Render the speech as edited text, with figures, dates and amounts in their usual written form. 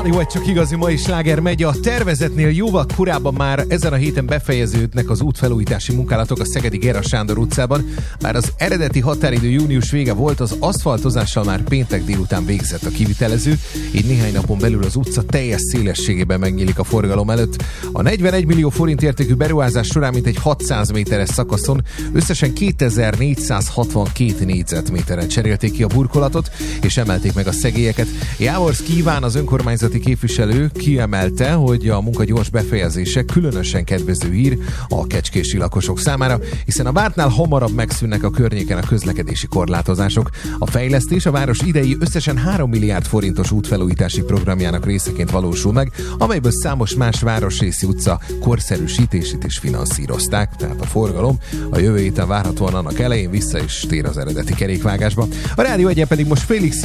Jani vagy csak igazi mai sláger megy. A tervezetnél jóval korábban már ezen a héten befejeződnek az útfelújítási munkálatok a szegedi Gerra Sándor utcában. Bár az eredeti határidő június vége volt, az aszfaltozással már péntek délután végzett a kivitelező, így néhány napon belül az utca teljes szélességében megnyílik a forgalom előtt. A 41 millió forint értékű beruházás során mintegy 600 méteres szakaszon összesen 2462 négyzetméteren cserélték ki a burkolatot, és emelték meg a szegélyeket. Jávorszky Iván, az önkormányzati képviselő kiemelte, hogy a munka gyors befejezése különösen kedvező hír a kecskési lakosok számára, hiszen a vártnál hamarabb megszűnnek a környéken a közlekedési korlátozások. A fejlesztés a város idei összesen 3 milliárd forintos útfelújítási programjának részeként valósul meg, amelyből számos más városrészi utca korszerűsítését is finanszírozták, tehát a forgalom a jövő héten várhatóan annak elején vissza is tér az eredeti kerékvágásba. A Rádió 1-en pedig most Félix